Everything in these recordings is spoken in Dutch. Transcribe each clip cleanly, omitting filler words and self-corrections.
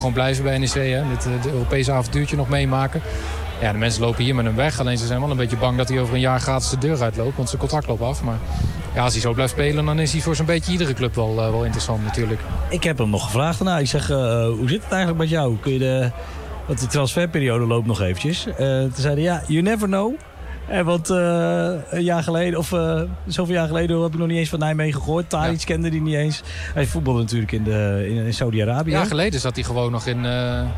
Gewoon blijven bij NEC, hè? Dit Europese avontuurtje nog meemaken. Ja, de mensen lopen hier met hem weg. Alleen ze zijn wel een beetje bang dat hij over een jaar gratis de deur uitloopt. Want zijn contract loopt af. Maar ja, als hij zo blijft spelen, dan is hij voor zo'n beetje iedere club wel interessant natuurlijk. Ik heb hem nog gevraagd daarna. Ik zeg, hoe zit het eigenlijk met jou? Kun je want de transferperiode loopt nog eventjes. Toen zei hij, ja, you never know. Want een jaar geleden, of zoveel jaar geleden, heb ik nog niet eens van Nijmegen gehoord. Tadic kende die niet eens. Hij voetbalde natuurlijk in Saudi-Arabië. Een jaar geleden zat hij gewoon nog in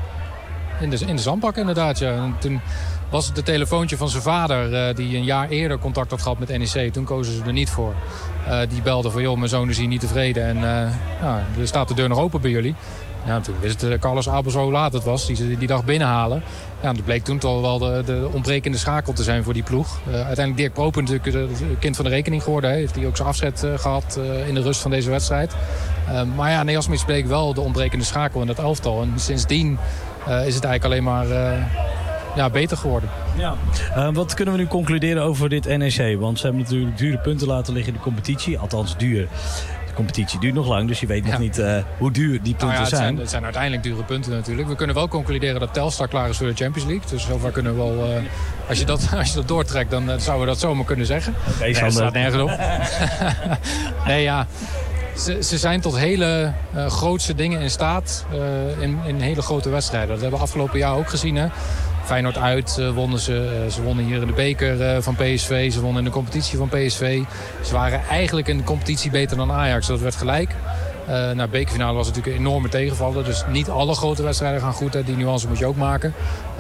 de zandbak inderdaad. Ja. En toen was het de telefoontje van zijn vader die een jaar eerder contact had gehad met NEC. Toen kozen ze er niet voor. Die belde van, joh, mijn zoon is hier niet tevreden. En er staat de deur nog open bij jullie. Ja, toen wist Carlos Abel hoe laat het was. Die dag binnenhalen. Ja, dat bleek toen toch wel de ontbrekende schakel te zijn voor die ploeg. Uiteindelijk Dirk Proper natuurlijk het kind van de rekening geworden. Heeft hij ook zijn afzet gehad in de rust van deze wedstrijd. Maar ja, Neasmis bleek wel de ontbrekende schakel in dat elftal. En sindsdien is het eigenlijk alleen maar beter geworden. Ja. Wat kunnen we nu concluderen over dit NEC? Want ze hebben natuurlijk dure punten laten liggen in de competitie. Althans duur. De competitie duurt nog lang, dus je weet nog niet hoe duur die punten zijn. Het zijn uiteindelijk dure punten natuurlijk. We kunnen wel concluderen dat Telstar klaar is voor de Champions League. Dus zover kunnen we wel... Als je dat doortrekt, dan zouden we dat zomaar kunnen zeggen. Okay, dat staat nergens op. Nee, ja... Ze zijn tot hele grootste dingen in staat in hele grote wedstrijden. Dat hebben we afgelopen jaar ook gezien. Hè? Feyenoord uit wonnen ze. Ze wonnen hier in de beker van PSV. Ze wonnen in de competitie van PSV. Ze waren eigenlijk in de competitie beter dan Ajax. Dat werd gelijk. De bekerfinale was natuurlijk een enorme tegenvaller. Dus niet alle grote wedstrijden gaan goed. Hè? Die nuance moet je ook maken.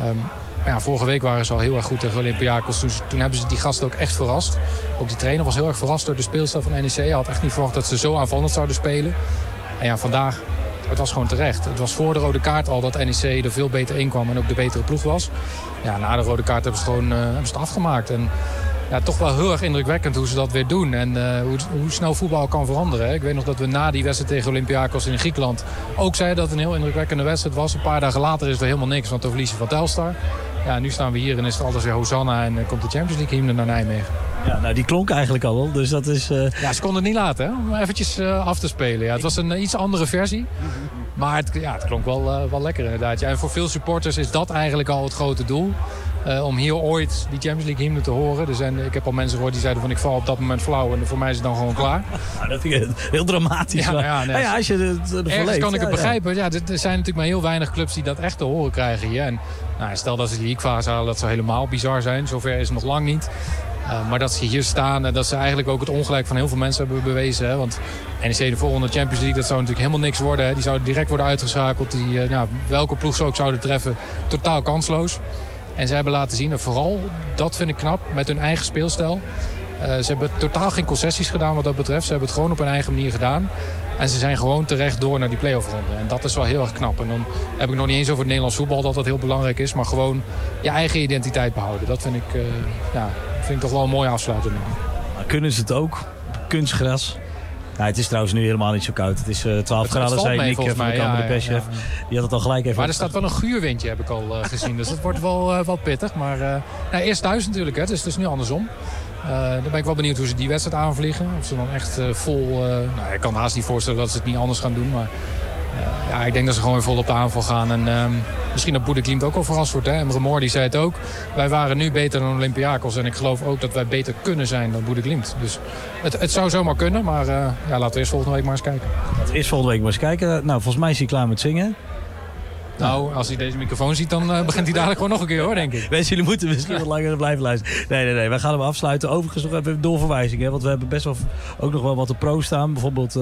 Vorige week waren ze al heel erg goed tegen Olympiakos. Toen hebben ze die gasten ook echt verrast. Ook die trainer was heel erg verrast door de speelstijl van NEC. Hij had echt niet verwacht dat ze zo aanvallend zouden spelen. En ja, vandaag, het was gewoon terecht. Het was voor de rode kaart al dat NEC er veel beter in kwam en ook de betere ploeg was. Ja, na de rode kaart hebben ze het afgemaakt. En ja, toch wel heel erg indrukwekkend hoe ze dat weer doen. En hoe snel voetbal kan veranderen. Hè. Ik weet nog dat we na die wedstrijd tegen Olympiakos in Griekenland ook zeiden dat het een heel indrukwekkende wedstrijd was. Een paar dagen later is er helemaal niks, want dan verliezen van Telstar. Ja, nu staan we hier en is het alles weer Hosanna en komt de Champions League hymne naar Nijmegen. Ja, nou die klonk eigenlijk al wel, dus dat is... Ja, ze konden het niet laten, hè, om eventjes af te spelen. Ja, het was een iets andere versie, maar het klonk wel lekker inderdaad. Ja, en voor veel supporters is dat eigenlijk al het grote doel. Om hier ooit die Champions League hymne te horen. Dus ik heb al mensen gehoord die zeiden van ik val op dat moment flauw en voor mij is het dan gewoon klaar. Nou, dat vind ik heel dramatisch. Als je het ergens kan ik het begrijpen. Ja, er zijn natuurlijk maar heel weinig clubs die dat echt te horen krijgen hier. En stel dat ze die leaguefase halen, dat zou helemaal bizar zijn. Zover is het nog lang niet. Maar dat ze hier staan en dat ze eigenlijk ook het ongelijk van heel veel mensen hebben bewezen. Hè? Want NEC de volgende Champions League, dat zou natuurlijk helemaal niks worden. Hè? Die zouden direct worden uitgeschakeld. Welke ploeg ze ook zouden treffen, totaal kansloos. En ze hebben laten zien, en vooral, dat vind ik knap, met hun eigen speelstijl. Ze hebben totaal geen concessies gedaan wat dat betreft. Ze hebben het gewoon op hun eigen manier gedaan. En ze zijn gewoon terecht door naar die play-off ronde. En dat is wel heel erg knap. En dan heb ik nog niet eens over het Nederlands voetbal dat heel belangrijk is. Maar gewoon je eigen identiteit behouden. Dat vind ik toch wel een mooie afsluiting. Maar kunnen ze het ook? Kunstgras. Nou, het is trouwens nu helemaal niet zo koud. Het is 12 graden, zei Nick van de Kamer de perschef. Die had het al gelijk even... Maar er staat wel een guurwindje, heb ik al gezien. Dus dat wordt wel pittig. Maar eerst thuis natuurlijk, hè. Dus het is nu andersom. Dan ben ik wel benieuwd hoe ze die wedstrijd aanvliegen. Of ze dan echt vol... ik kan haast niet voorstellen dat ze het niet anders gaan doen. Maar ik denk dat ze gewoon weer vol op de aanval gaan. En misschien dat Boedeklint ook al verrast wordt. Hè? Emre Moor die zei het ook. Wij waren nu beter dan Olympiakos. En ik geloof ook dat wij beter kunnen zijn dan Boedeklint. Dus het zou zomaar kunnen. Maar laten we eerst volgende week maar eens kijken. Laten we eerst volgende week maar eens kijken. Nou, volgens mij is hij klaar met zingen. Nou, als hij deze microfoon ziet, dan begint hij dadelijk gewoon nog een keer, hoor, denk ik. Mensen, jullie moeten misschien wat langer blijven luisteren. Nee, wij gaan hem afsluiten. Overigens nog even een doorverwijzing, hè, want we hebben best wel ook nog wel wat te pro staan. Bijvoorbeeld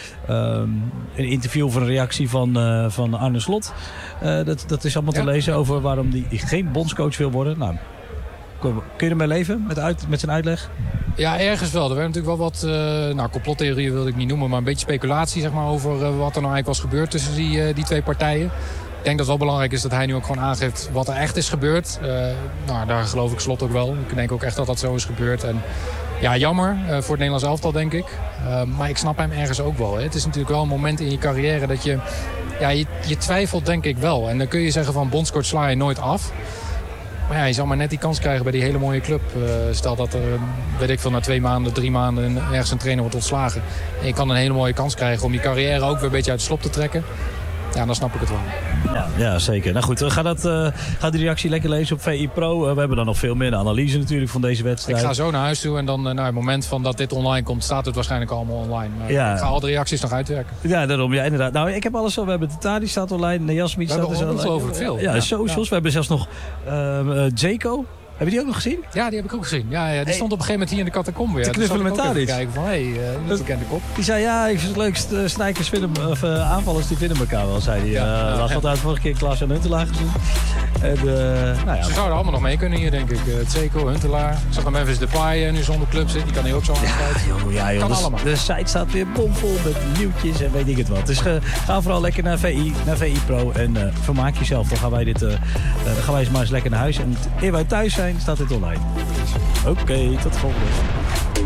een interview of een reactie van Arne Slot. Dat is allemaal te lezen over waarom hij geen bondscoach wil worden. Nou, kun je ermee leven met zijn uitleg? Ja, ergens wel. Er werd natuurlijk wel wat complottheorieën wilde ik niet noemen, maar een beetje speculatie zeg maar, over wat er nou eigenlijk was gebeurd tussen die twee partijen. Ik denk dat het wel belangrijk is dat hij nu ook gewoon aangeeft wat er echt is gebeurd. Daar geloof ik Slot ook wel. Ik denk ook echt dat dat zo is gebeurd. En ja, jammer voor het Nederlands elftal, denk ik. Maar ik snap hem ergens ook wel. Hè. Het is natuurlijk wel een moment in je carrière dat je twijfelt, denk ik wel. En dan kun je zeggen van bondscoach sla je nooit af. Maar ja, je zal maar net die kans krijgen bij die hele mooie club. Stel dat er, weet ik veel, na 2 maanden, 3 maanden ergens een trainer wordt ontslagen. En je kan een hele mooie kans krijgen om je carrière ook weer een beetje uit de slop te trekken. ja, dan snap ik het wel. Ja, zeker. Nou goed, ga die reactie lekker lezen op VI Pro. We hebben dan nog veel meer de analyse natuurlijk van deze wedstrijd. Ik ga zo naar huis toe en dan het moment van dat dit online komt, staat het waarschijnlijk allemaal online. Maar ik ga al de reacties nog uitwerken. Ja, daarom. Ja, inderdaad. Nou, ik heb alles zo. We hebben de Tadi staat online, de Jasmine staat er zo. Ongelooflijk veel. Ja, socials. Ja. We hebben zelfs nog Zeko. Heb je die ook nog gezien? Ja, die heb ik ook gezien. Ja, die stond op een gegeven moment hier in de catacombe. Te knuffelen met Tadic. Kijken van, dat bekende kop. Die zei, ja, ik vind het leukst. Snijkers vinden, aanvallers die vinden elkaar wel, zei hij. Lag altijd vorige keer Klaas-Jan Huntelaar gezien. En, Ze zouden allemaal nog mee kunnen hier, denk ik. Zeko, Huntelaar. Ik zag dat Memphis Depay nu zonder club zit. Die kan hier ook zo aansluiten. Ja, joh. Kan allemaal. De site staat weer bomvol met nieuwtjes en weet ik het wat. Dus ga vooral lekker naar VI Pro en vermaak jezelf. Dan gaan wij maar eens lekker naar huis. En eer wij thuis zijn, staat dit online. Oké, tot de volgende.